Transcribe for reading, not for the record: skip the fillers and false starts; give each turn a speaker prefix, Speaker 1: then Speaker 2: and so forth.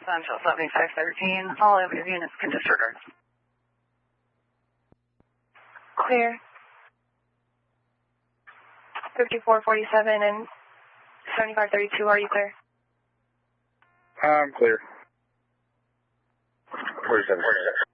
Speaker 1: Central 7513. All of your units can disregard.
Speaker 2: Clear. 5447 and 7532, are you clear?
Speaker 3: I'm clear. 47.